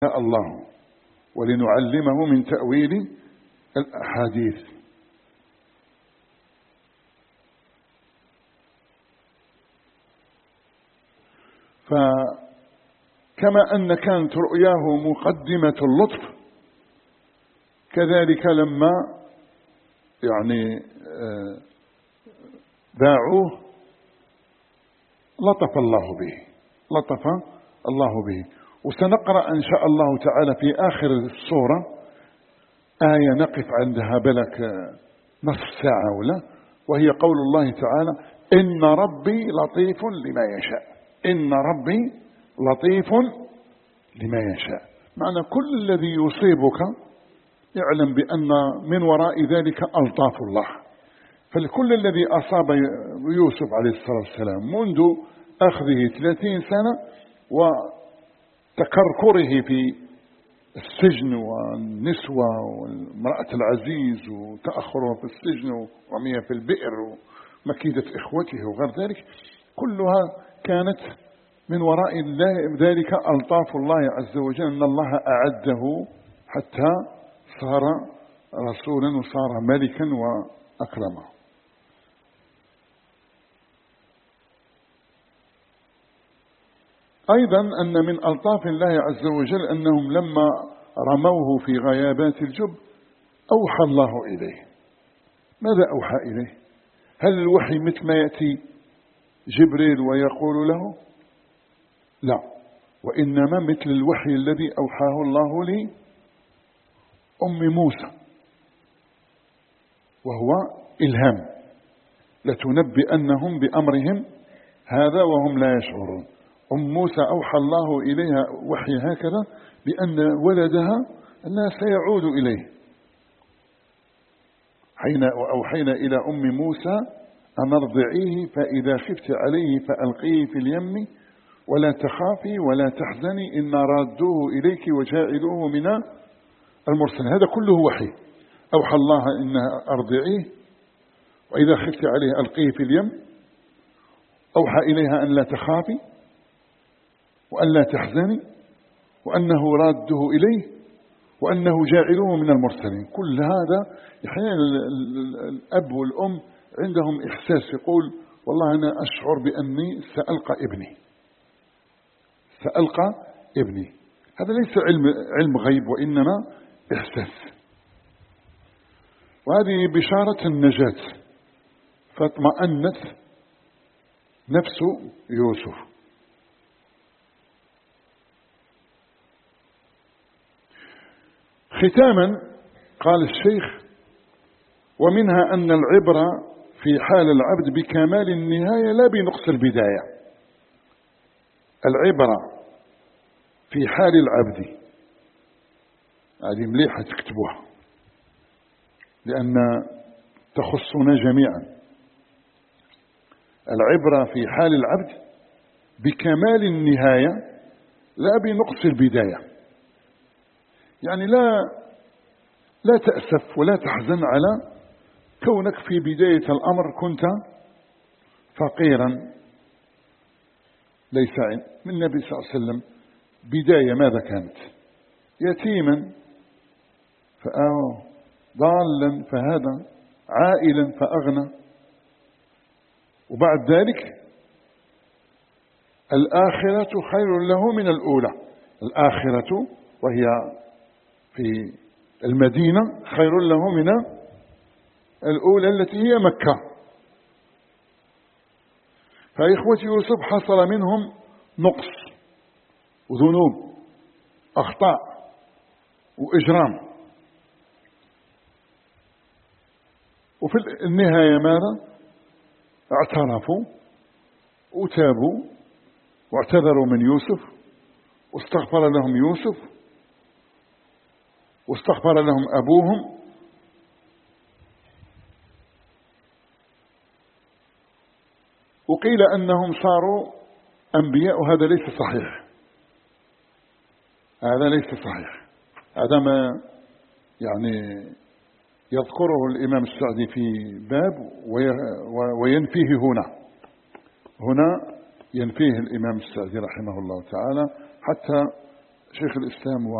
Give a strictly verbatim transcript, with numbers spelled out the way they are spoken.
الله ولنعلمه من تأويل الأحاديث. فكما أن كانت رؤياه مقدمة اللطف، كذلك لما يعني باعوه لطف الله به لطف الله به. وسنقرأ إن شاء الله تعالى في آخر السورة آية نقف عندها بلك نصف ساعة ولا، وهي قول الله تعالى: إن ربي لطيف لما يشاء. إن ربي لطيف لما يشاء، معنى كل الذي يصيبك اعلم بأن من وراء ذلك ألطاف الله. فالكل الذي أصاب يوسف عليه الصلاة والسلام منذ أخذه ثلاثين سنة وتكركره في السجن والنسوة والمرأة العزيز وتأخره في السجن ورميه في البئر ومكيدة إخوته وغير ذلك، كلها كانت من وراء ذلك ألطاف الله عز وجل، أن الله أعده حتى صار رسولا وصار ملكا وأكرمه. أيضا أن من ألطاف الله عز وجل أنهم لما رموه في غيابات الجب أوحى الله إليه. ماذا أوحى إليه؟ هل الوحي مثل ما يأتي جبريل ويقول له؟ لا، وإنما مثل الوحي الذي أوحاه الله لأم موسى، وهو إلهام، لتنبئنهم بأمرهم هذا وهم لا يشعرون. أم موسى أوحى الله إليها وحي هكذا بأن ولدها أنها سيعود إليه. حين أوحينا إلى أم موسى أن ارضعيه فإذا خفت عليه فألقيه في اليم ولا تخافي ولا تحزني إنا رادوه إليك وجاعلوه من المرسلين. هذا كله وحي. أوحى الله إنها أرضعيه، وإذا خفت عليه ألقيه في اليم، أوحى إليها أن لا تخافي وأن لا تحزني وأنه راده إليه وأنه جاعله من المرسلين. كل هذا أحيانا الأب والأم عندهم إحساس، يقول والله أنا أشعر بأني سألقى ابني سألقى ابني هذا ليس علم, علم غيب، وإنما إحساس. وهذه بشارة النجاة، فاطمأنت نفس يوسف. ختاما قال الشيخ: ومنها أن العبرة في حال العبد بكمال النهاية لا بنقص البداية. العبرة في حال العبد، هذه مليحة تكتبوها لأن تخصنا جميعا. العبرة في حال العبد بكمال النهاية لا بنقص البداية، يعني لا لا تأسف ولا تحزن على كونك في بداية الأمر كنت فقيرا ليس من النبي صلى الله عليه وسلم. بداية ماذا كانت؟ يتيما فآوى، ضالا فهدى، عائلا فأغنى. وبعد ذلك الآخرة خير له من الأولى. الآخرة وهي في المدينة خير له من الأولى التي هي مكة. فإخوة يوسف حصل منهم نقص وذنوب، أخطاء وإجرام، وفي النهاية ماذا؟ اعترفوا وتابوا واعتذروا من يوسف، واستغفر لهم يوسف، واستغفر لهم أبوهم، وقيل أنهم صاروا أنبياء، وهذا ليس صحيح. هذا ليس صحيح. هذا ما يعني يذكره الإمام السعدي في باب وينفيه هنا هنا ينفيه الإمام السعدي رحمه الله تعالى، حتى شيخ الإسلام